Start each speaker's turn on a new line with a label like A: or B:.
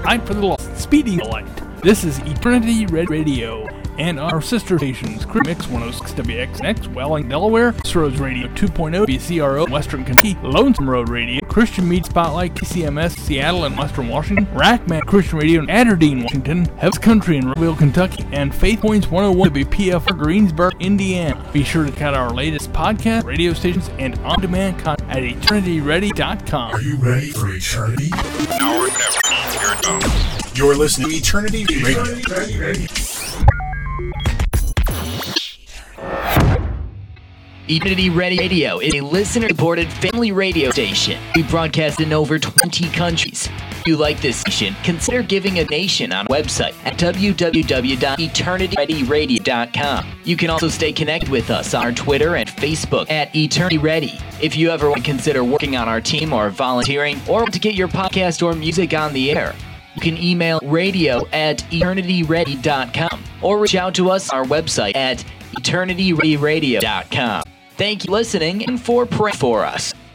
A: Light for the Lost, Speeding the Light. This is Eternity Red Radio. And our sister stations, Mix 106 WXNX, Welling, Delaware, Crossroads Radio 2.0, BCRO, Western Kentucky, Lonesome Road Radio, Christian Media Spotlight, KCMS, Seattle and Western Washington, Rackman Christian Radio in Aberdeen, Washington, Heaven's Country in Rockville, Kentucky, and Faith Points 101 WPF for Greensburg, Indiana. Be sure to check out our latest podcast, radio stations, and on-demand content at eternityready.com.
B: Are you ready for eternity?
C: Now or never. Here it comes.
B: You're listening to Eternity Radio.
D: Eternity Ready Radio is a listener-supported family radio station. We broadcast in over 20 countries. If you like this station, consider giving a donation on our website at www.eternityreadyradio.com. You can also stay connected with us on our Twitter and Facebook at Eternity Ready. If you ever want to consider working on our team or volunteering, or want to get your podcast or music on the air, you can email radio@eternityready.com or reach out to us on our website at eternityreadyradio.com. Thank you for listening and for praying for us.